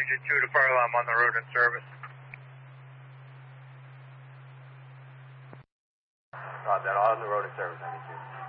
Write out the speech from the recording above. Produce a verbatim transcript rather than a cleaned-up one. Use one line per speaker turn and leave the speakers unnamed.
Engine two to Farley, I'm on the road in service.
Roger that, on the road in service, Engine two.